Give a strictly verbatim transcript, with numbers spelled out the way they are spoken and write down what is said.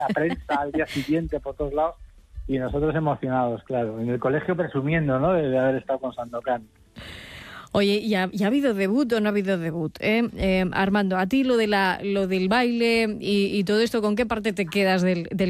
la prensa al día siguiente por todos lados, y nosotros emocionados, claro, en el colegio presumiendo, ¿no?, de, de haber estado con Sandokan. Oye, ¿y ha, ¿y ha habido debut o no ha habido debut? Eh? Eh, Armando, a ti lo de la lo del baile y, y todo esto, ¿con qué parte te quedas del, del